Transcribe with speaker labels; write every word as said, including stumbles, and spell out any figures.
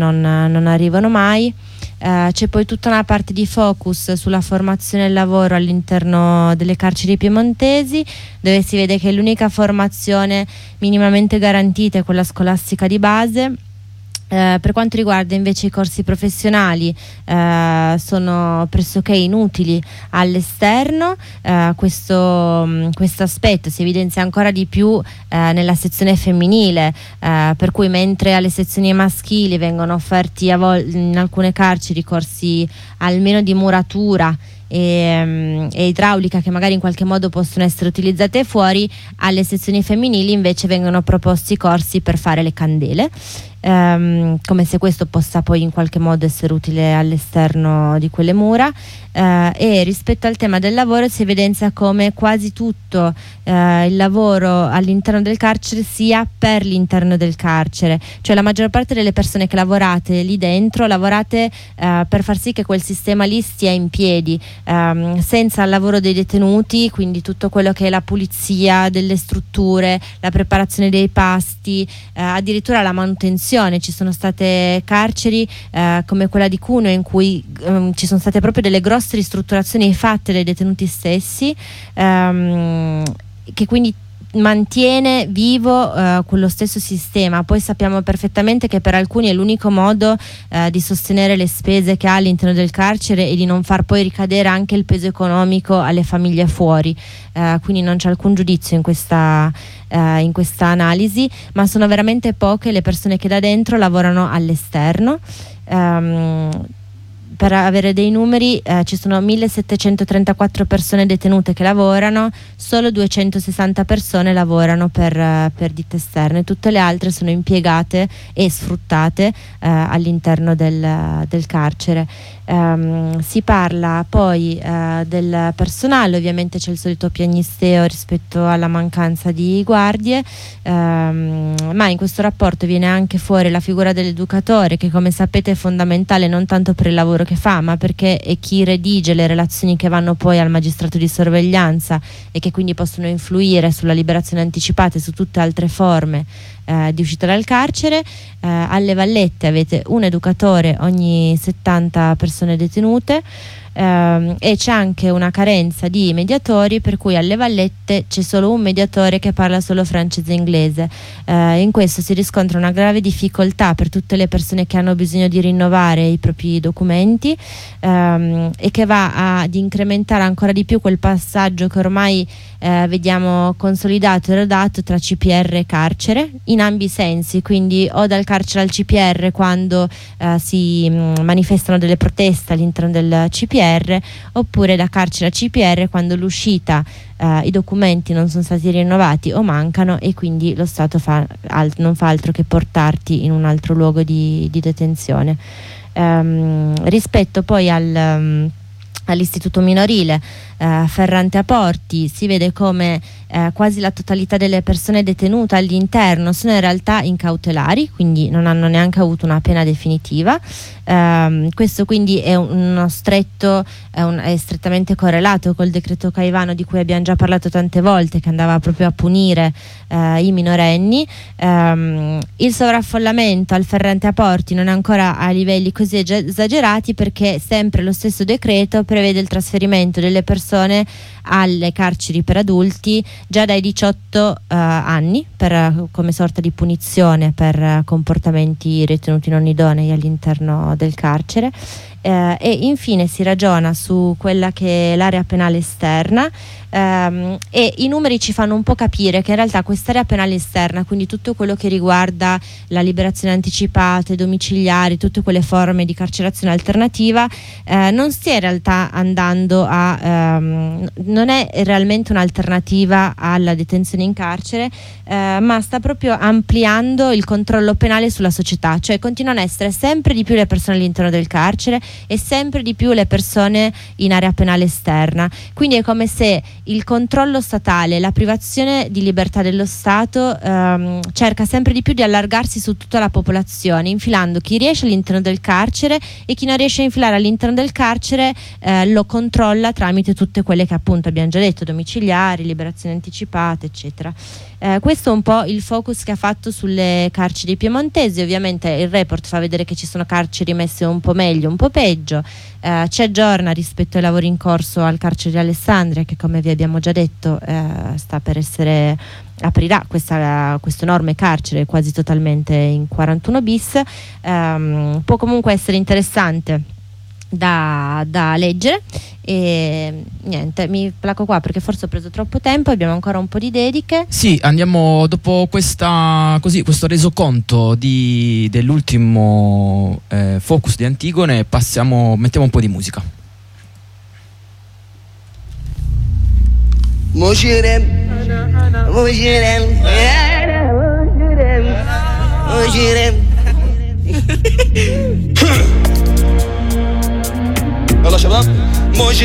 Speaker 1: non, non arrivano mai. Uh, c'è poi tutta una parte di focus sulla formazione e il lavoro all'interno delle carceri piemontesi, dove si vede che l'unica formazione minimamente garantita è quella scolastica di base. Uh, per quanto riguarda invece i corsi professionali, uh, sono pressoché inutili all'esterno. Uh, questo questo aspetto si evidenzia ancora di più uh, nella sezione femminile, uh, per cui mentre alle sezioni maschili vengono offerti a vol- in alcune carceri corsi almeno di muratura e, e idraulica, che magari in qualche modo possono essere utilizzate fuori, alle sezioni femminili invece vengono proposti corsi per fare le candele. Um, come se questo possa poi in qualche modo essere utile all'esterno di quelle mura. Uh, e rispetto al tema del lavoro si evidenzia come quasi tutto uh, il lavoro all'interno del carcere sia per l'interno del carcere, cioè la maggior parte delle persone che lavorate lì dentro lavorate uh, per far sì che quel sistema lì stia in piedi, um, senza il lavoro dei detenuti, quindi tutto quello che è la pulizia delle strutture, la preparazione dei pasti, uh, addirittura la manutenzione. Ci sono state carceri eh, come quella di Cuneo in cui um, ci sono state proprio delle grosse ristrutturazioni fatte dai detenuti stessi, um, che quindi mantiene vivo uh, quello stesso sistema. Poi sappiamo perfettamente che per alcuni è l'unico modo uh, di sostenere le spese che ha all'interno del carcere e di non far poi ricadere anche il peso economico alle famiglie fuori, uh, quindi non c'è alcun giudizio in questa, uh, in questa analisi, ma sono veramente poche le persone che da dentro lavorano all'esterno. Um, Per avere dei numeri, eh, ci sono millesettecentotrentaquattro persone detenute che lavorano, solo duecentosessanta persone lavorano per, uh, per ditte esterne, tutte le altre sono impiegate e sfruttate uh, all'interno del, del carcere. Um, si parla poi uh, del personale, ovviamente c'è il solito piagnisteo rispetto alla mancanza di guardie, um, ma in questo rapporto viene anche fuori la figura dell'educatore, che come sapete è fondamentale non tanto per il lavoro che fa, ma perché è chi redige le relazioni che vanno poi al magistrato di sorveglianza e che quindi possono influire sulla liberazione anticipata e su tutte altre forme eh, di uscita dal carcere. Eh, alle Vallette avete un educatore ogni settanta persone detenute. Uh, e c'è anche una carenza di mediatori, per cui alle Vallette c'è solo un mediatore che parla solo francese e inglese. Uh, in questo si riscontra una grave difficoltà per tutte le persone che hanno bisogno di rinnovare i propri documenti, um, e che va ad incrementare ancora di più quel passaggio che ormai uh, vediamo consolidato e rodato tra C P R e carcere in ambi i sensi, quindi o dal carcere al C P R quando uh, si mh, manifestano delle proteste all'interno del C P R, oppure da carcere a C P R quando l'uscita, eh, i documenti non sono stati rinnovati o mancano e quindi lo Stato fa alt- non fa altro che portarti in un altro luogo di, di detenzione. Um, rispetto poi al, um, all'istituto minorile eh, Ferrante a Porti, si vede come eh, quasi la totalità delle persone detenute all'interno sono in realtà incautelari, quindi non hanno neanche avuto una pena definitiva. Um, questo quindi è uno stretto, è, un, è strettamente correlato col decreto Caivano, di cui abbiamo già parlato tante volte, che andava proprio a punire uh, i minorenni. Um, il sovraffollamento al Ferrante a Porti non è ancora a livelli così esagerati, perché sempre lo stesso decreto prevede il trasferimento delle persone alle carceri per adulti già dai diciotto uh, anni, per, come sorta di punizione per uh, comportamenti ritenuti non idonei all'interno del carcere. Eh, e infine si ragiona su quella che è l'area penale esterna, ehm, e i numeri ci fanno un po' capire che in realtà quest'area penale esterna, quindi tutto quello che riguarda la liberazione anticipata, i domiciliari, tutte quelle forme di carcerazione alternativa, eh, non stia in realtà andando a ehm, non è realmente un'alternativa alla detenzione in carcere, eh, ma sta proprio ampliando il controllo penale sulla società, cioè continuano a essere sempre di più le persone all'interno del carcere e sempre di più le persone in area penale esterna. Quindi è come se il controllo statale, la privazione di libertà dello Stato ehm, cerca sempre di più di allargarsi su tutta la popolazione, infilando chi riesce all'interno del carcere e chi non riesce a infilare all'interno del carcere eh, eh, lo controlla tramite tutte quelle che appunto abbiamo già detto, domiciliari, liberazione anticipata, eccetera. Eh, questo è un po' il focus che ha fatto sulle carceri piemontesi. Ovviamente il report fa vedere che ci sono carceri messe un po' meglio, un po' peggio, eh, ci aggiorna rispetto ai lavori in corso al carcere di Alessandria, che come vi abbiamo già detto eh, sta per essere, aprirà questa, questo enorme carcere quasi totalmente in quarantuno bis. Um, può comunque essere interessante da, da leggere, e niente, mi placo qua perché forse ho preso troppo tempo, abbiamo ancora un po' di dediche.
Speaker 2: Sì, andiamo dopo questa, così, questo resoconto di, dell'ultimo eh, focus di Antigone, passiamo, mettiamo un po' di musica.
Speaker 3: Mujirem, mujirem, mujirem, mujirem. يلا شباب.